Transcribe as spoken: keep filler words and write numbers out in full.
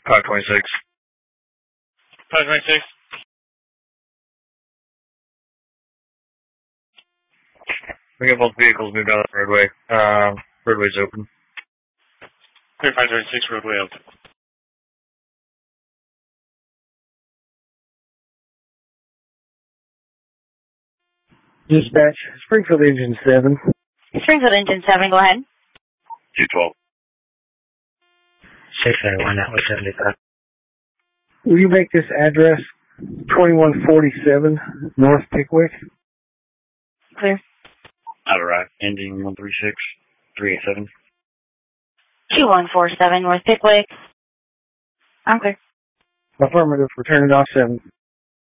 five twenty-six. five twenty-six. We got both vehicles moved out of the roadway. Um, roadway's open. Clear five twenty-six, roadway open. Dispatch, Springfield Engine seven. Springfield Engine seven, go ahead. two twelve. six eighty-one, that was seventy-five. Will you make this address twenty-one forty-seven North Pickwick? Clear. Out of right. Ending one three six, three eight seven. two one four seven North Pickwick. I'm clear. Affirmative, returning off seven.